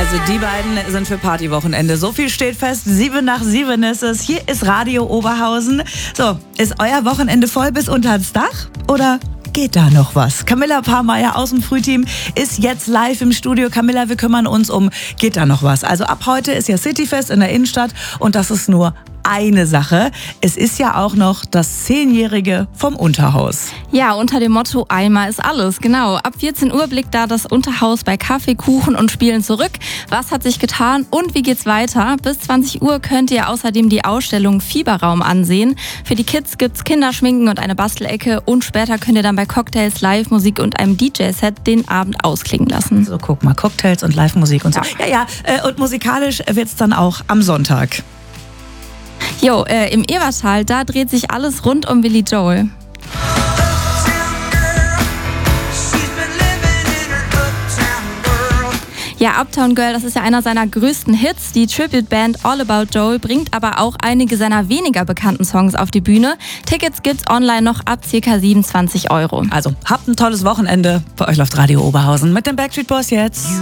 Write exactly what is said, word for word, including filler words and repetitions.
Also die beiden sind für Partywochenende. So viel steht fest. Sieben nach sieben ist es. Hier ist Radio Oberhausen. So, ist euer Wochenende voll bis unters Dach? Oder geht da noch was? Camilla Pahrmeier aus dem Frühteam ist jetzt live im Studio. Camilla, wir kümmern uns um geht da noch was? Also ab heute ist ja Cityfest in der Innenstadt und das ist nur eine Sache. Es ist ja auch noch das Zehnjährige vom Unterhaus. Ja, unter dem Motto Einmal ist alles, genau. Ab vierzehn Uhr blickt da das Unterhaus bei Kaffee, Kuchen und Spielen zurück. Was hat sich getan und wie geht's weiter? Bis zwanzig Uhr könnt ihr außerdem die Ausstellung Fieberraum ansehen. Für die Kids gibt's Kinderschminken und eine Bastelecke und später könnt ihr dann bei Cocktails, Live-Musik und einem D J-Set den Abend ausklingen lassen. So, guck mal, Cocktails und Live-Musik und so. Ja, ja, äh, und musikalisch wird's dann auch am Sonntag. Jo, äh, im Ebertal, da dreht sich alles rund um Billy Joel. Ja, Uptown Girl, das ist ja einer seiner größten Hits. Die Tribute-Band All About Joel bringt aber auch einige seiner weniger bekannten Songs auf die Bühne. Tickets gibt's online noch ab ca. siebenundzwanzig Euro. Also, habt ein tolles Wochenende. Bei euch läuft Radio Oberhausen mit den Backstreet Boys jetzt.